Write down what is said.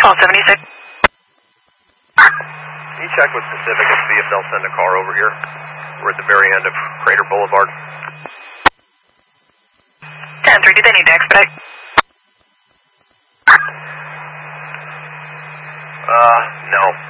call 76. Can you check with Pacific and see if they'll send a car over here? We're at the very end of Crater Boulevard. 10-3, do they need to expedite? No.